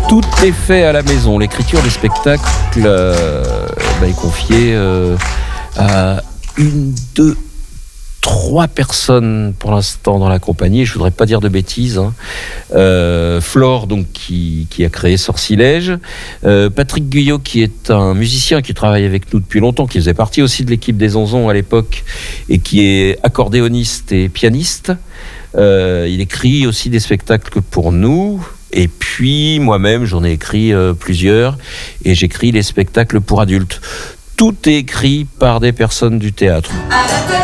Tout est fait à la maison. L'écriture des spectacles est confiée à 3 personnes pour l'instant dans la compagnie. Je voudrais pas dire de bêtises. Flore, donc qui a créé Sortilège. Patrick Guyot, qui est un musicien qui travaille avec nous depuis longtemps, qui faisait partie aussi de l'équipe des Onzons à l'époque et qui est accordéoniste et pianiste. Il écrit aussi des spectacles pour nous. Et puis moi-même, j'en ai écrit plusieurs et j'écris les spectacles pour adultes. Tout est écrit par des personnes du théâtre.